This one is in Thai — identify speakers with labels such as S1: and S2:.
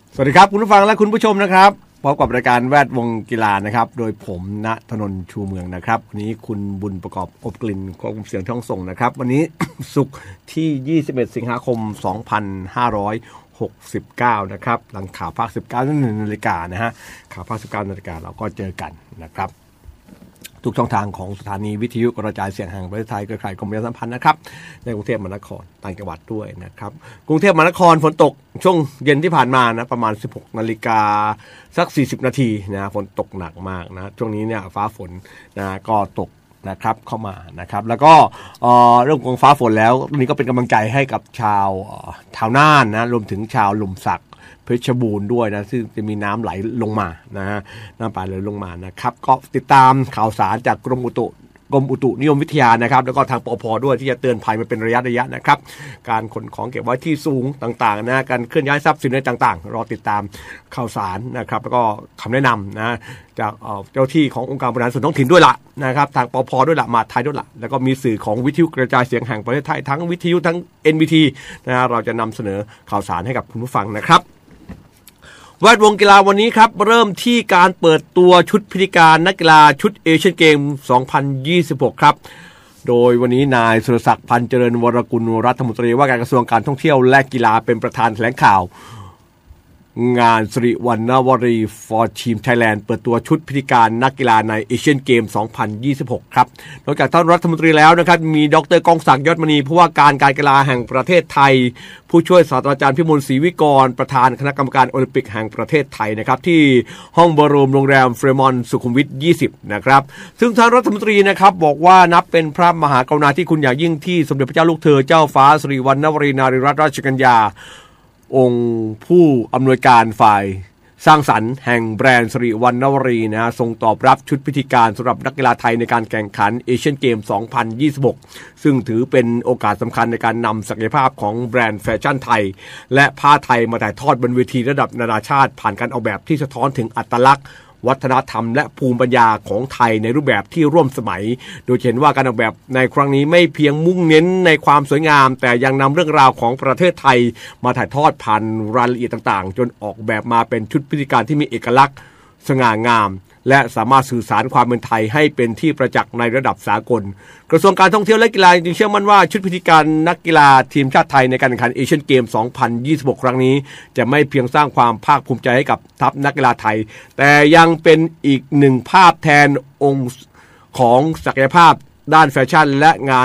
S1: สวัสดีครับคุณผู้ฟังและคุณผู้ชมนะครับพบกับรายการแวดวงกีฬานะครับโดยผมณธนนท์ชูเมืองนะครับวันนี้คุณบุญประกอบอบกลิ่นควบคุมเสียงช่องส่งนะครับวันนี้ ศุกร์ที่21สิงหาคม2569นะครับหลังข่าวภาค 19 น.นะฮะข่าวภาค 19 น.เราก็เจอกันนะครับทุกช่องทางของสถานีวิทยุกระจายเสียงแห่งประเทศไทยเครือข่ายกรมประชาสัมพันธ์นะครับในกรุงเทพมหานครต่างจังหวัดด้วยนะครับกรุงเทพมหานครฝนตกช่วงเย็นที่ผ่านมานะประมาณ 16 นาฬิกาสัก 40 นาทีนะฝนตกหนักมากนะช่วงนี้เนี่ยฟ้าฝนนะก็ตกนะครับเข้ามานะครับแล้วก็เรื่องของฟ้าฝนแล้วนี่ก็เป็นกำลังใจให้กับชาวน่านนะรวมถึงชาวลมสักเพชรบูรณ์ด้วยนะซึ่งจะมีน้ำไหลลงมานะฮะน้ำป่าไหลลงมานะครับก็ติดตามข่าวสารจากกรมอุตุนิยมวิทยานะครับแล้วก็ทางปภ.ด้วยที่จะเตือนภัยมาเป็นระยะนะครับการขนของเก็บไว้ที่สูงต่างๆนะการเคลื่อนย้ายทรัพย์สินอะไรต่างๆรอติดตามข่าวสารนะครับแล้วก็คำแนะนำนะจากเจ้าที่ขององค์การบริหารส่วนท้องถิ่นด้วยละนะครับทางปภ.ด้วยละมหาดไทยด้วยละแล้วก็มีสื่อของวิทยุกระจายเสียงแห่งประเทศไทยทั้งวิทยุทั้ง NBT นะเราจะนำเสนอข่าวสารให้กับคุณผู้ฟังนะครับแวดวงกีฬาวันนี้ครับเริ่มที่การเปิดตัวชุดพิธีการนักกีฬาชุดเอเชียนเกม 2026 ครับโดยวันนี้นายสุรศักดิ์พันธ์เจริญวรกุลรัฐมนตรีว่าการกระทรวงการท่องเที่ยวและกีฬาเป็นประธานแถลงข่าวงานสิริวัณณวรีฟอร์ทีมไทยแลนด์เปิดตัวชุดพิธีการนักกีฬาในเอเชียนเกม 2026 ครับนอกจากท่านรัฐมนตรีแล้วนะครับมีดร.กองศักดิ์ยอดมณีผู้ว่าการกีฬาแห่งประเทศไทยผู้ช่วยศาสตราจารย์พิมลศรีวิกรประธานคณะกรรมการโอลิมปิกแห่งประเทศไทยนะครับที่ห้องบอลรูมโรงแรมเฟรมอนสุขุมวิท 20 นะครับซึ่งท่านรัฐมนตรีนะครับบอกว่านับเป็นพระมหากรุณาธิคุณอย่างยิ่งที่สมเด็จพระเจ้าลูกเธอเจ้าฟ้าสิริวัณณวรีนารีรัตนราชกัญญาองค์ผู้อำนวยการฝ่ายสร้างสรรค์แห่งแบรนด์สิริวัณณวรีนะทรงตอบรับชุดพิธีการสำหรับนักกีฬาไทยในการแข่งขันเอเชียนเกม 2026 ซึ่งถือเป็นโอกาสสำคัญในการนำศักยภาพของแบรนด์แฟชั่นไทยและผ้าไทยมาถ่ายทอดบนเวทีระดับนานาชาติผ่านการออกแบบที่สะท้อนถึงอัตลักษณ์วัฒนธรรมและภูมิปัญญาของไทยในรูปแบบที่ร่วมสมัยโดยเห็นว่าการออกแบบในครั้งนี้ไม่เพียงมุ่งเน้นในความสวยงามแต่ยังนำเรื่องราวของประเทศไทยมาถ่ายทอดผ่านรายละเอียดต่างๆจนออกแบบมาเป็นชุดพิธีการที่มีเอกลักษณ์สง่างามและสามารถสื่อสารความเป็นไทยให้เป็นที่ประจักษ์ในระดับสากลกระทรวงการท่องเที่ยวและกีฬาจึงเชื่อมั่นว่าชุดพิธีการนักกีฬาทีมชาติไทยในการแข่งขันเอเชียนเกม 2026 ครั้งนี้จะไม่เพียงสร้างความภาคภูมิใจให้กับทัพนักกีฬาไทยแต่ยังเป็นอีกหนึ่งภาพแทนองค์ของศักยภาพด้านแฟชั่นและงาน